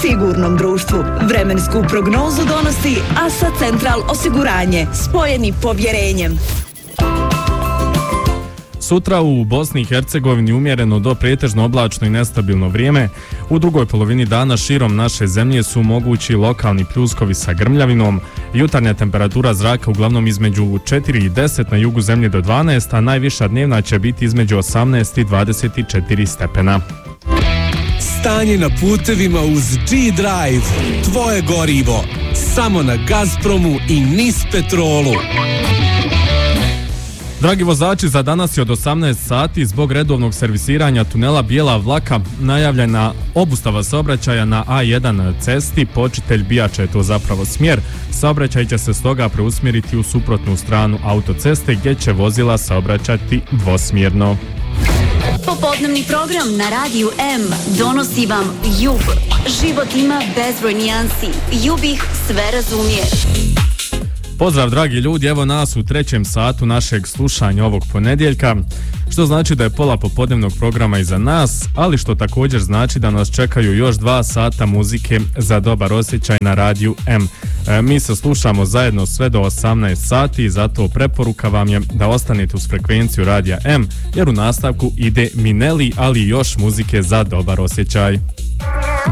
sigurnom društvu. Vremensku prognozu donosi ASA Central osiguranje, spojeni povjerenjem. Sutra u Bosni i Hercegovini umjereno do pretežno oblačno i nestabilno vrijeme. U drugoj polovini dana širom naše zemlje su mogući lokalni pljuskovi sa grmljavinom. Jutarnja temperatura zraka uglavnom između 4 i 10, na jugu zemlje do 12, a najviša dnevna će biti između 18 i 24 stepena. Stanje na putevima uz G-Drive. Tvoje gorivo. Samo na Gazpromu i NIS Petrolu. Dragi vozači, za danas je od 18 sati zbog redovnog servisiranja tunela Bijela Vlaka najavljena obustava saobraćaja na A1 cesti. Počitelj Bijača je to zapravo smjer. Saobraćaj će se stoga preusmjeriti u suprotnu stranu autoceste gdje će vozila saobraćati dvosmjerno. Popodnevni program na Radiju M donosi vam JUB. Život ima bezbroj nijansi. JUB ih sve razumije. Pozdrav dragi ljudi, evo nas u trećem satu našeg slušanja ovog ponedjeljka, što znači da je pola popodnevnog programa iza nas, ali što također znači da nas čekaju još 2 sata muzike za dobar osjećaj na Radiju M. Mi se slušamo zajedno sve do 18 sati, zato preporuka vam je da ostanete uz frekvenciju Radija M, jer u nastavku ide Mineli, ali još muzike za dobar osjećaj.